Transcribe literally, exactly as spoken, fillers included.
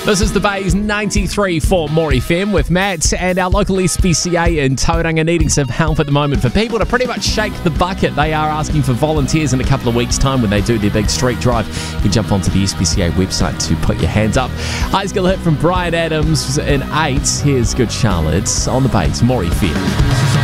This is the Bay's ninety-three for More F M with Matt, and our local S P C A in Tauranga needing some help at the moment for people to pretty much shake the bucket. They are asking for volunteers in a couple of weeks' time when they do their big street drive. You can jump onto the S P C A website to put your hands up. High school hit from Bryan Adams in eight. Here's Good Charlotte on the Bay's More F M.